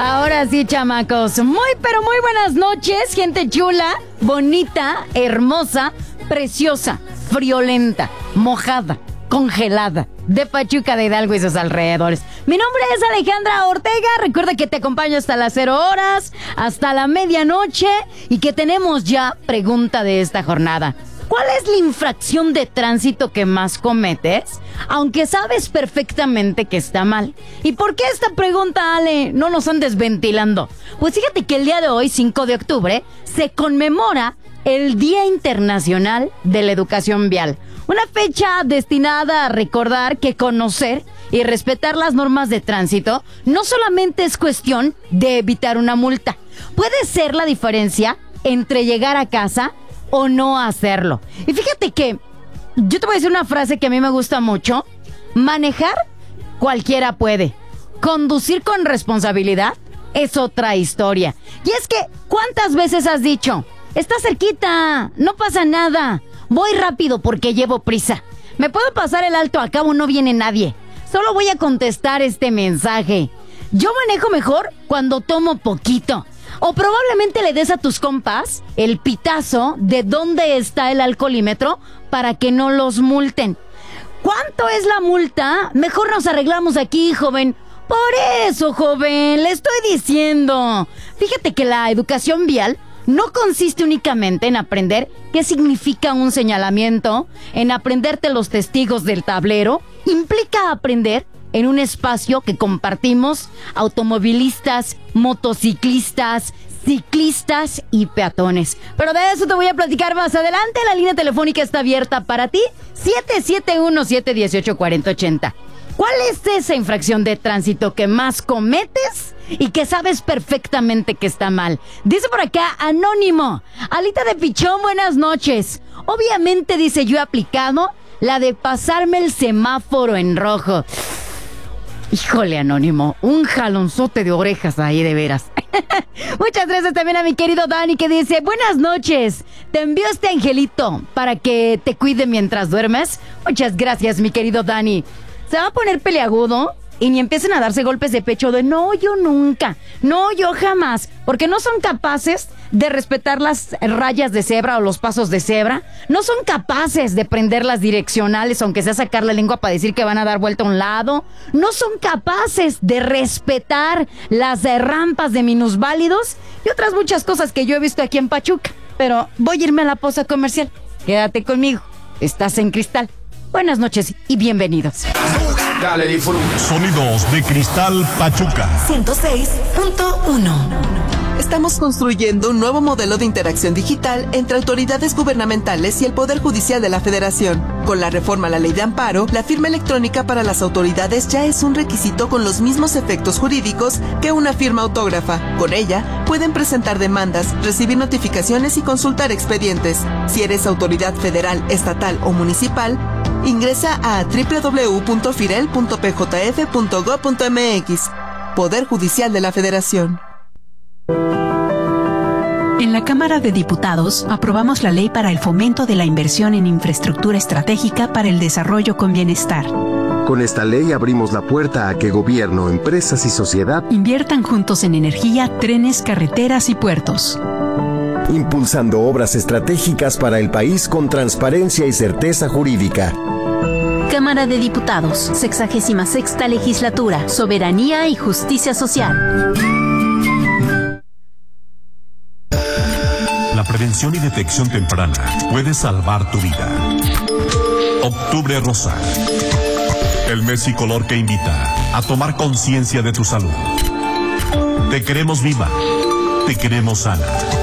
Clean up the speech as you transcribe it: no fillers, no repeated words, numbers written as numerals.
Ahora sí, chamacos. Pero muy buenas noches, gente chula, bonita, hermosa, preciosa, friolenta, mojada, congelada, de Pachuca de Hidalgo y sus alrededores. Mi nombre es Alejandra Ortega. Recuerda que te acompaño hasta las 0 horas, hasta la medianoche, y que tenemos ya pregunta de esta jornada. ¿Cuál es la infracción de tránsito que más cometes, aunque sabes perfectamente que está mal? ¿Y por qué esta pregunta, Ale? No nos andes ventilando. Pues fíjate que el día de hoy, 5 de octubre, se conmemora el Día Internacional de la Educación Vial. Una fecha destinada a recordar que conocer y respetar las normas de tránsito no solamente es cuestión de evitar una multa. Puede ser la diferencia entre llegar a casa o no hacerlo. Y fíjate que yo te voy a decir una frase que a mí me gusta mucho. Manejar, cualquiera puede. Conducir con responsabilidad es otra historia. Y es que, ¿cuántas veces has dicho? Está cerquita, no pasa nada. Voy rápido porque llevo prisa. Me puedo pasar el alto, al cabo no viene nadie. Solo voy a contestar este mensaje. Yo manejo mejor cuando tomo poquito. O probablemente le des a tus compas el pitazo de dónde está el alcoholímetro para que no los multen. ¿Cuánto es la multa? Mejor nos arreglamos aquí, joven. Por eso, joven, le estoy diciendo. Fíjate que la educación vial no consiste únicamente en aprender qué significa un señalamiento, en aprenderte los testigos del tablero. Implica aprender en un espacio que compartimos automovilistas, motociclistas, ciclistas y peatones. Pero de eso te voy a platicar más adelante. La línea telefónica está abierta para ti, 771-718-4080. ¿Cuál es esa infracción de tránsito que más cometes y que sabes perfectamente que está mal? Dice por acá Anónimo: Alita de Pichón, buenas noches. Obviamente, dice, yo he aplicado la de pasarme el semáforo en rojo. Híjole, Anónimo, un jalonzote de orejas ahí, de veras. Muchas gracias también a mi querido Dani, que dice: buenas noches, te envío este angelito para que te cuide mientras duermes. Muchas gracias, mi querido Dani. Se va a poner peleagudo y ni empiecen a darse golpes de pecho de no, yo nunca, no, yo jamás, porque no son capaces de respetar las rayas de cebra o los pasos de cebra, no son capaces de prender las direccionales, aunque sea sacar la lengua para decir que van a dar vuelta a un lado, no son capaces de respetar las rampas de minusválidos y otras muchas cosas que yo he visto aquí en Pachuca. Pero voy a irme a la pausa comercial. Quédate conmigo, estás en Cristal. Buenas noches y bienvenidos. Dale, disfruta. Sonidos de Cristal Pachuca 106.1. Estamos construyendo un nuevo modelo de interacción digital entre autoridades gubernamentales y el Poder Judicial de la Federación. Con la reforma a la Ley de Amparo, la firma electrónica para las autoridades ya es un requisito con los mismos efectos jurídicos que una firma autógrafa. Con ella, pueden presentar demandas, recibir notificaciones y consultar expedientes. Si eres autoridad federal, estatal o municipal, ingresa a www.firel.pjf.gov.mx. Poder Judicial de la Federación. En la Cámara de Diputados aprobamos la Ley para el Fomento de la Inversión en Infraestructura Estratégica para el Desarrollo con Bienestar. Con esta ley abrimos la puerta a que gobierno, empresas y sociedad inviertan juntos en energía, trenes, carreteras y puertos, impulsando obras estratégicas para el país con transparencia y certeza jurídica. Cámara de Diputados, 66ª Legislatura, Soberanía y Justicia Social. La prevención y detección temprana puede salvar tu vida. Octubre Rosa, el mes y color que invita a tomar conciencia de tu salud. Te queremos viva, te queremos sana.